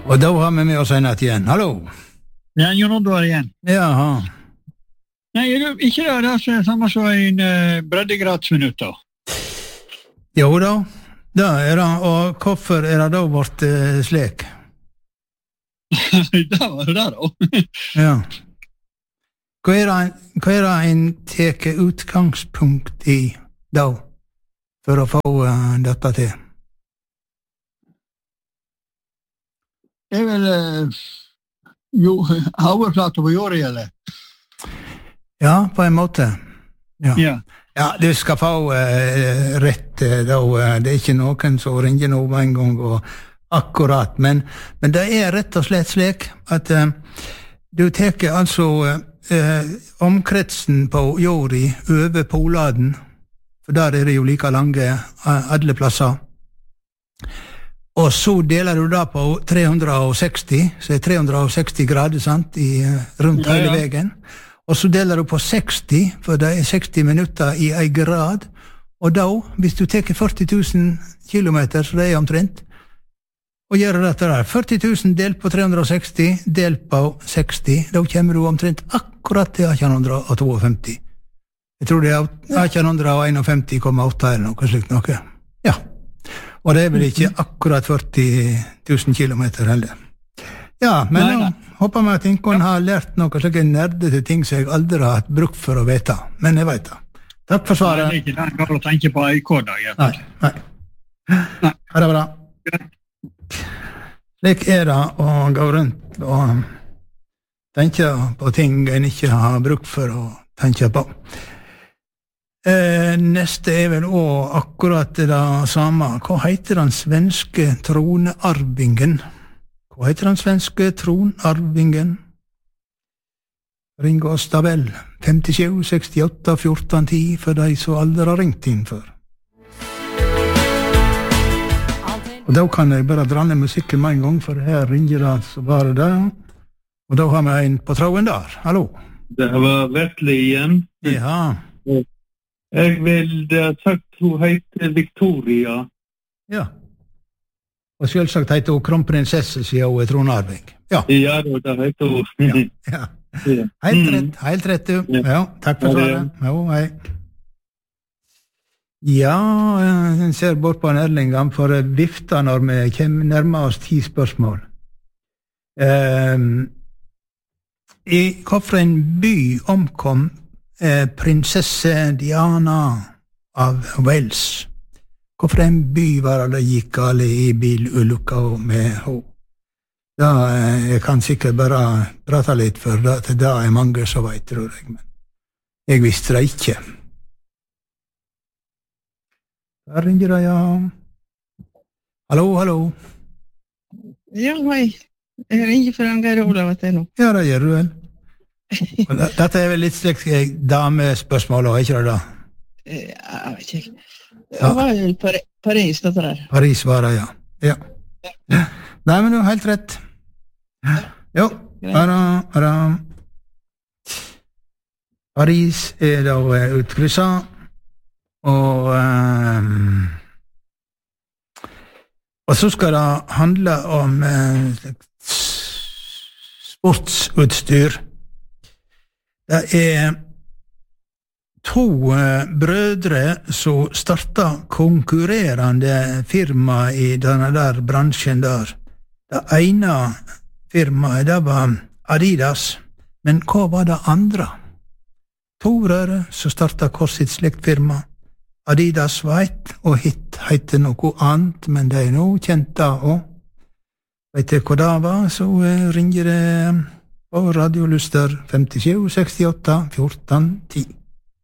Og da har vi med oss en natt igjen. Hallo! Ja, Jon Oddvar igjen. Jaha. Nei, ikke det som er samme som en breddegradsminutter. Jo da, det det, og hvorfor det da vårt slik? Det var det da. Ja. Hva det en teker utgangspunkt i da, for å få dette til? Det vel overflate på jorda, eller? Ja, på en måte. Ja. Ja, du skal få rett da. Det ikke noen som ringer nå en gang og akkurat, men det rett og slett slik at du teker altså omkretsen på jorda over poladen, for der det jo like lange alle plasser. Og så deler du da på 360, så 360 grader, sant, rundt hele veien. Og så deler du på 60, for det 60 minutter i en grad. Og da, hvis du teker 40 000 kilometer, så det omtrent, og gjør dette der, 40 000 delt på 360, delt på 60, da kommer du omtrent akkurat til 1852. Jeg tror det 1851,8 eller noe slikt noe. Ja. Og det vel ikke akkurat 40 000 kilometer heller. Ja, men nå håper vi at ingen har lært noe slike nerdete ting som jeg aldri har hatt bruk for å vite. Men jeg vet det. Takk for svaret. Det ikke den går å tenke på i koda. Nei. Ha det bra. Slik det å gå rundt og tenke på ting en ikke har bruk for å tenke på. Neste vel også akkurat det samme. Hva heter den svenske tronarvingen? Ring oss da vel 57 68 14 10 for de som aldri har ringt inn før. Og da kan jeg bare dra ned musikken med en gang, for her ringer det så bare det. Og da har vi en på tråden der. Hallo? Det var Vetle igjen. Ja. Jeg vil ha sagt hun heter Victoria. Ja. Og selvsagt heter hun kronprinsesse, siden hun tronarving. Ja. Ja, det heter hun. Ja. Helt rett du. Ja, takk for svaret. Jo, hei. Ja, jeg ser bort på en Erling, han får vifta når vi kommer nærmere oss 10 spørsmål. I hvilken by omkom prinsesse Diana av Wales? Hvilken by var det gikk galt i bilulykka med henne? Da jeg kan sikkert bare prate litt, for det mange som vet, tror jeg, men jeg visste det ikke. Der ringer det, ja. Hallo. Ja, hei. Jeg ringer for Geir Olav til nå. Ja, det gjør du vel. Dette vel litt slik damespørsmål, ikke det da? Jeg vet ikke. Det var jo Paris, dette der. Paris var det, ja. Nei, men du har helt rett. Jo, bare Paris da utkryssa, og så skal det handle om sportsutstyr. Det 2 brødre som startet konkurrerende firma i denne der bransjen der. Det ene firmaet, det var Adidas, men hva var det andre? 2 brødre som startet hver sitt slikt firma. Adidas var ett, og Hit heter noe annet, men det nå kjent da også. Vet du hva det var, så ringer det på radioluster 57 68 14 10.